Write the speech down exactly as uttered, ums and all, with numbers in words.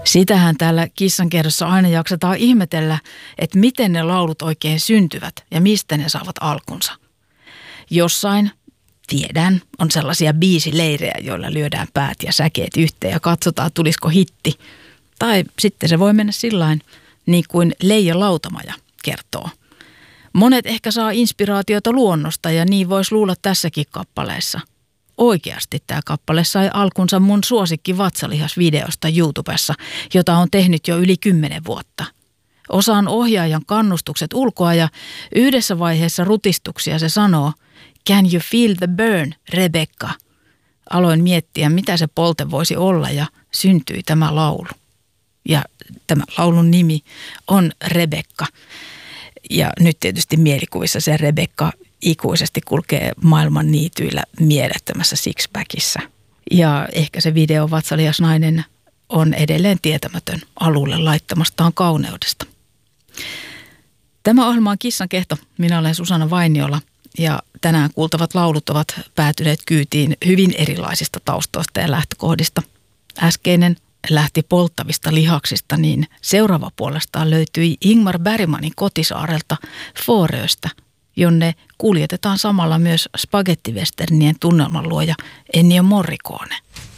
Sitähän täällä Kissankerhossa aina jaksetaan ihmetellä, että miten ne laulut oikein syntyvät ja mistä ne saavat alkunsa. Jossain, tiedän, on sellaisia biisileirejä, joilla lyödään päät ja säkeet yhteen ja katsotaan, tulisiko hitti. Tai sitten se voi mennä sillain, niin kuin Leija Lautamaja kertoo. Monet ehkä saa inspiraatiota luonnosta ja niin voisi luulla tässäkin kappaleessa. Oikeasti tämä kappale sai alkunsa mun suosikki vatsalihasvideosta YouTubessa, jota on tehnyt jo yli kymmenen vuotta. Osaan ohjaajan kannustukset ulkoa ja yhdessä vaiheessa rutistuksia se sanoo, "Can you feel the burn, Rebecca?" Aloin miettiä, mitä se polte voisi olla ja syntyi tämä laulu. Ja tämä laulun nimi on Rebecca. Ja nyt tietysti mielikuvissa se Rebecca ikuisesti kulkee maailman niityillä mielettömässä sixpackissa. Ja ehkä se video Vatsalihas nainen on edelleen tietämätön alulle laittamastaan kauneudesta. Tämä ohjelma on Kissankehto. Minä olen Susanna Vainiola ja tänään kuultavat laulut ovat päätyneet kyytiin hyvin erilaisista taustoista ja lähtökohdista. Äskeinen lähti polttavista lihaksista, niin seuraava puolestaan löytyi Ingmar Bergmanin kotisaarelta Fåröstä, jonne kuljetetaan samalla myös spagettivesternien tunnelmanluoja Ennio Morricone.